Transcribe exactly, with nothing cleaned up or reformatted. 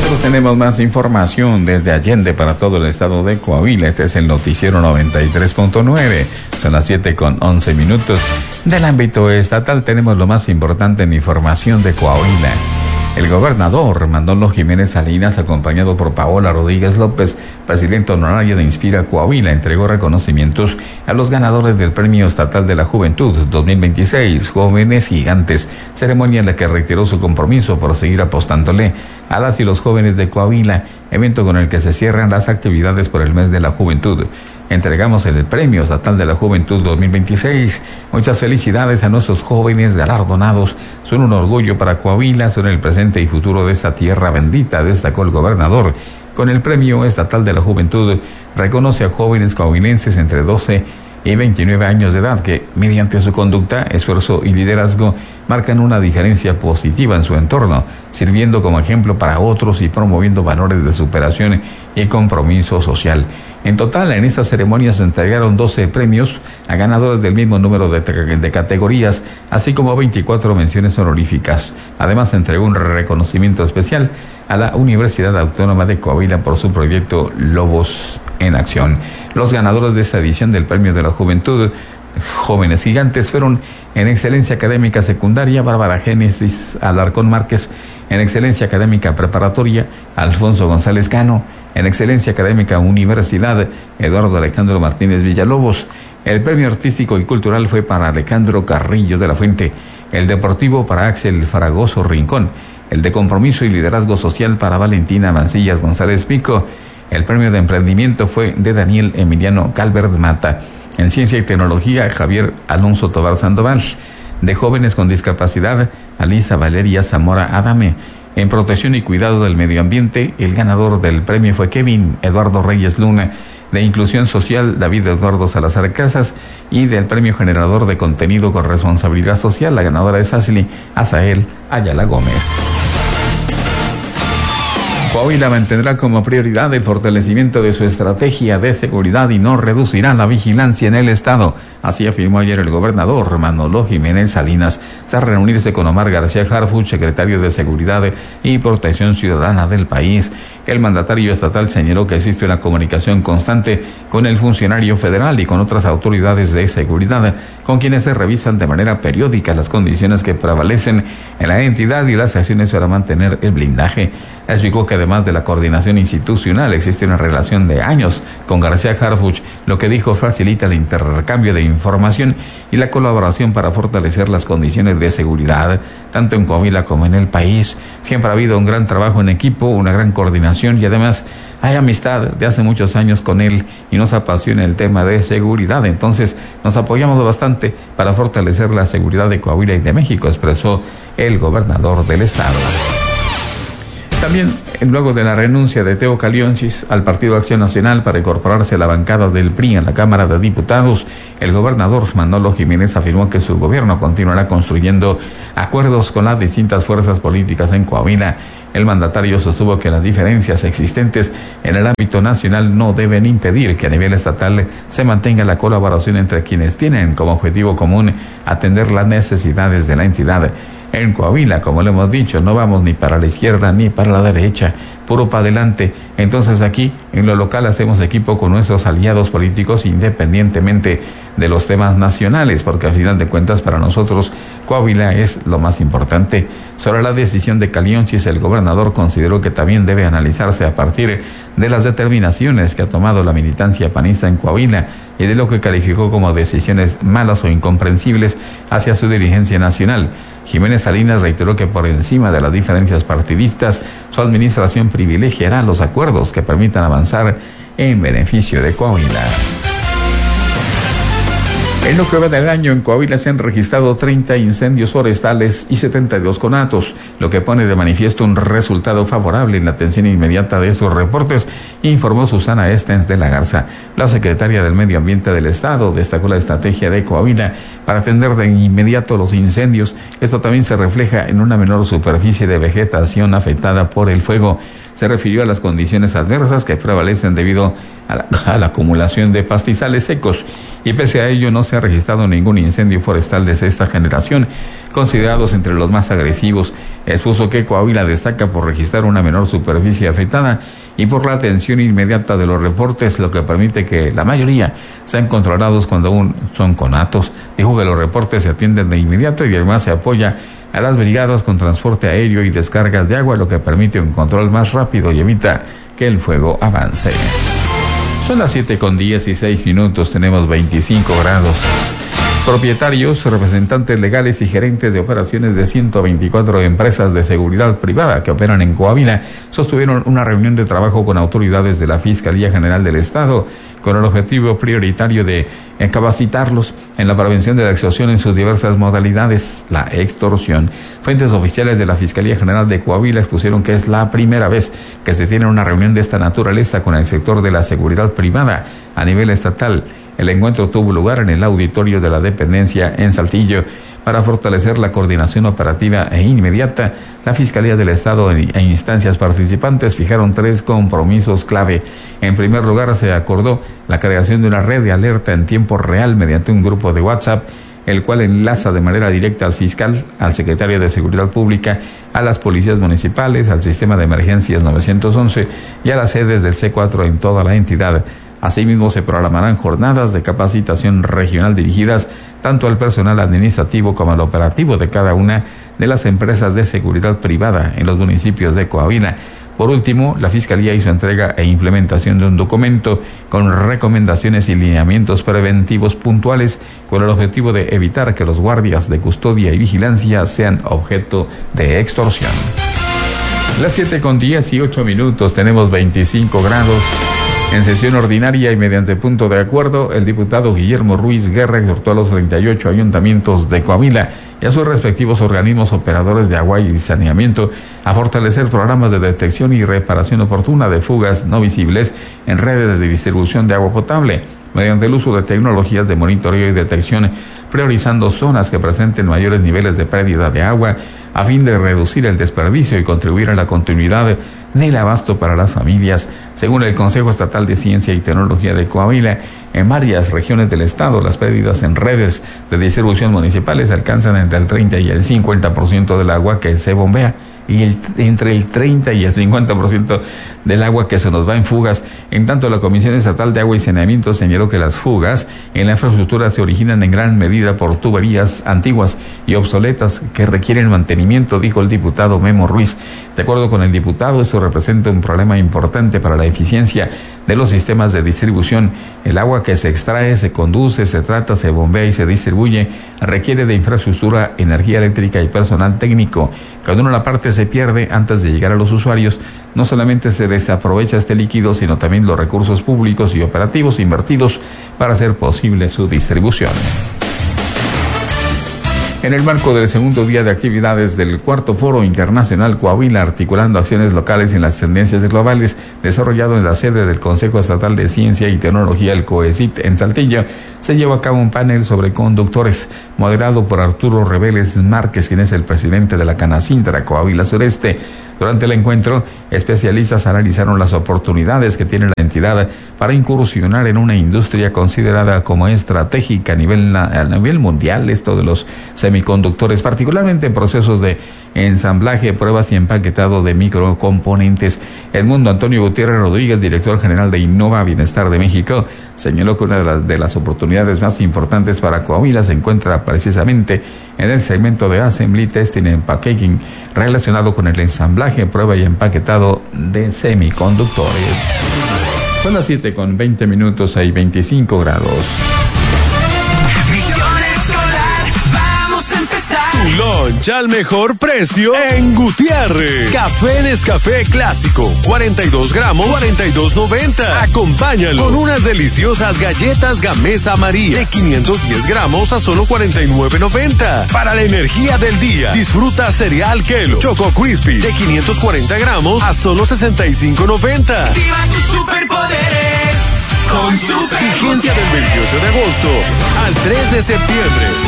Nosotros tenemos más información desde Allende para todo el estado de Coahuila. Este es el noticiero noventa y tres punto nueve. Son las siete con once minutos. Del ámbito estatal tenemos lo más importante en información de Coahuila. El gobernador Manolo Jiménez Salinas, acompañado por Paola Rodríguez López, presidenta honoraria de Inspira Coahuila, entregó reconocimientos a los ganadores del Premio Estatal de la Juventud dos mil veintiséis, Jóvenes Gigantes, ceremonia en la que reiteró su compromiso por seguir apostándole a las y los jóvenes de Coahuila, evento con el que se cierran las actividades por el mes de la juventud. Entregamos el Premio Estatal de la Juventud dos mil veintiséis. Muchas felicidades a nuestros jóvenes galardonados. Son un orgullo para Coahuila, son el presente y futuro de esta tierra bendita, destacó el gobernador. Con el Premio Estatal de la Juventud, reconoce a jóvenes coahuilenses entre doce y veintinueve años de edad que, mediante su conducta, esfuerzo y liderazgo, marcan una diferencia positiva en su entorno, sirviendo como ejemplo para otros y promoviendo valores de superación y compromiso social. En total, en esta ceremonia se entregaron doce premios a ganadores del mismo número de, de categorías, así como veinticuatro menciones honoríficas. Además, se entregó un reconocimiento especial a la Universidad Autónoma de Coahuila por su proyecto Lobos en Acción. Los ganadores de esta edición del Premio de la Juventud, Jóvenes Gigantes, fueron en Excelencia Académica Secundaria, Bárbara Génesis Alarcón Márquez; en Excelencia Académica Preparatoria, Alfonso González Cano; en Excelencia Académica Universidad, Eduardo Alejandro Martínez Villalobos. El premio artístico y cultural fue para Alejandro Carrillo de la Fuente; el deportivo para Axel Fragoso Rincón; el de compromiso y liderazgo social para Valentina Mancillas González Pico; el premio de emprendimiento fue de Daniel Emiliano Calvert Mata; en Ciencia y Tecnología, Javier Alonso Tobar Sandoval; de jóvenes con discapacidad, Alisa Valeria Zamora Adame; en Protección y Cuidado del Medio Ambiente, el ganador del premio fue Kevin Eduardo Reyes Luna; de Inclusión Social, David Eduardo Salazar Casas; y del Premio Generador de Contenido con Responsabilidad Social, la ganadora es Ashley Azael Ayala Gómez. Coahuila mantendrá como prioridad el fortalecimiento de su estrategia de seguridad y no reducirá la vigilancia en el estado. Así afirmó ayer el gobernador Manolo Jiménez Salinas, tras reunirse con Omar García Harfuch, secretario de Seguridad y Protección Ciudadana del país. El mandatario estatal señaló que existe una comunicación constante con el funcionario federal y con otras autoridades de seguridad, con quienes se revisan de manera periódica las condiciones que prevalecen en la entidad y las acciones para mantener el blindaje. Explicó que además de la coordinación institucional existe una relación de años con García Harfuch, lo que dijo facilita el intercambio de información y la colaboración para fortalecer las condiciones de seguridad, tanto en Coahuila como en el país. Siempre ha habido un gran trabajo en equipo, una gran coordinación y además hay amistad de hace muchos años con él y nos apasiona el tema de seguridad. Entonces nos apoyamos bastante para fortalecer la seguridad de Coahuila y de México, expresó el gobernador del estado. También, luego de la renuncia de Teo Calionchis al Partido Acción Nacional para incorporarse a la bancada del P R I en la Cámara de Diputados, el gobernador Manolo Jiménez afirmó que su gobierno continuará construyendo acuerdos con las distintas fuerzas políticas en Coahuila. El mandatario sostuvo que las diferencias existentes en el ámbito nacional no deben impedir que a nivel estatal se mantenga la colaboración entre quienes tienen como objetivo común atender las necesidades de la entidad. En Coahuila, como le hemos dicho, no vamos ni para la izquierda ni para la derecha, puro para adelante. Entonces aquí, en lo local, hacemos equipo con nuestros aliados políticos independientemente de los temas nacionales, porque al final de cuentas para nosotros Coahuila es lo más importante. Sobre la decisión de Calionchis, el gobernador consideró que también debe analizarse a partir de las determinaciones que ha tomado la militancia panista en Coahuila y de lo que calificó como decisiones malas o incomprensibles hacia su dirigencia nacional. Jiménez Salinas reiteró que por encima de las diferencias partidistas, su administración privilegiará los acuerdos que permitan avanzar en beneficio de Coahuila. En lo que va del año, en Coahuila se han registrado treinta incendios forestales y setenta y dos conatos, lo que pone de manifiesto un resultado favorable en la atención inmediata de esos reportes, informó Susana Estens de la Garza. La secretaria del Medio Ambiente del Estado destacó la estrategia de Coahuila para atender de inmediato los incendios. Esto también se refleja en una menor superficie de vegetación afectada por el fuego. se refirió a las condiciones adversas que prevalecen debido a la, a la acumulación de pastizales secos, y pese a ello no se ha registrado ningún incendio forestal de sexta generación, considerados entre los más agresivos. Expuso que Coahuila destaca por registrar una menor superficie afectada y por la atención inmediata de los reportes, lo que permite que la mayoría sean controlados cuando aún son conatos. Dijo que los reportes se atienden de inmediato y además se apoya a las brigadas con transporte aéreo y descargas de agua, lo que permite un control más rápido y evita que el fuego avance. Son las siete con dieciséis minutos, tenemos veinticinco grados. Propietarios, representantes legales y gerentes de operaciones de ciento veinticuatro empresas de seguridad privada que operan en Coahuila sostuvieron una reunión de trabajo con autoridades de la Fiscalía General del Estado con el objetivo prioritario de capacitarlos en la prevención de la extorsión en sus diversas modalidades, la extorsión. Fuentes oficiales de la Fiscalía General de Coahuila expusieron que es la primera vez que se tiene una reunión de esta naturaleza con el sector de la seguridad privada a nivel estatal. El encuentro tuvo lugar en el auditorio de la dependencia en Saltillo. Para fortalecer la coordinación operativa e inmediata, la Fiscalía del Estado e instancias participantes fijaron tres compromisos clave. En primer lugar, se acordó la creación de una red de alerta en tiempo real mediante un grupo de WhatsApp, el cual enlaza de manera directa al fiscal, al secretario de Seguridad Pública, a las policías municipales, al sistema de emergencias nueve once y a las sedes del C cuatro en toda la entidad. Asimismo, se programarán jornadas de capacitación regional dirigidas tanto al personal administrativo como al operativo de cada una de las empresas de seguridad privada en los municipios de Coahuila. Por último, la Fiscalía hizo entrega e implementación de un documento con recomendaciones y lineamientos preventivos puntuales con el objetivo de evitar que los guardias de custodia y vigilancia sean objeto de extorsión. Las siete con dieciocho minutos, tenemos veinticinco grados. En sesión ordinaria y mediante punto de acuerdo, el diputado Guillermo Ruiz Guerra exhortó a los treinta y ocho ayuntamientos de Coahuila y a sus respectivos organismos operadores de agua y saneamiento a fortalecer programas de detección y reparación oportuna de fugas no visibles en redes de distribución de agua potable, mediante el uso de tecnologías de monitoreo y detección, priorizando zonas que presenten mayores niveles de pérdida de agua a fin de reducir el desperdicio y contribuir a la continuidad del abasto para las familias. Según el Consejo Estatal de Ciencia y Tecnología de Coahuila, en varias regiones del estado las pérdidas en redes de distribución municipales alcanzan entre el treinta y el cincuenta por ciento del agua que se bombea, y el, entre el treinta y el cincuenta por ciento del agua que se nos va en fugas. En tanto, la Comisión Estatal de Agua y Saneamiento señaló que las fugas en la infraestructura se originan en gran medida por tuberías antiguas y obsoletas que requieren mantenimiento, dijo el diputado Memo Ruiz. De acuerdo con el diputado, esto representa un problema importante para la eficiencia de los sistemas de distribución. El agua que se extrae, se conduce, se trata, se bombea y se distribuye requiere de infraestructura, energía eléctrica y personal técnico. Cuando una parte se pierde antes de llegar a los usuarios, no solamente se desaprovecha este líquido, sino también los recursos públicos y operativos invertidos para hacer posible su distribución. En el marco del segundo día de actividades del Cuarto Foro Internacional Coahuila, articulando acciones locales en las tendencias globales, desarrollado en la sede del Consejo Estatal de Ciencia y Tecnología, el COECIT, en Saltillo, se llevó a cabo un panel sobre conductores, moderado por Arturo Reveles Márquez, quien es el presidente de la Canacintra Coahuila Sureste. Durante el encuentro, especialistas analizaron las oportunidades que tiene la entidad para incursionar en una industria considerada como estratégica a nivel, a nivel mundial, esto de los semiconductores, particularmente en procesos de ensamblaje, pruebas y empaquetado de microcomponentes. Edmundo Antonio Gutiérrez Rodríguez, director general de Innova Bienestar de México, señaló que una de las, de las oportunidades más importantes para Coahuila se encuentra precisamente en el segmento de Assembly, Testing and Packaging, relacionado con el ensamblaje, prueba y empaquetado de semiconductores. Son las siete con veinte minutos, hay veinticinco grados. Tu lunch al mejor precio en Gutiérrez. Café Nescafé Clásico, cuarenta y dos gramos, cuarenta y dos noventa. Acompáñalo con unas deliciosas galletas Gamesa María de quinientos diez gramos a solo cuarenta y nueve noventa. Para la energía del día, disfruta cereal Kelo Choco Crispy de quinientos cuarenta gramos a solo sesenta y cinco noventa. Activa tus superpoderes con Super. Vigencia del veintiocho de agosto al tres de septiembre.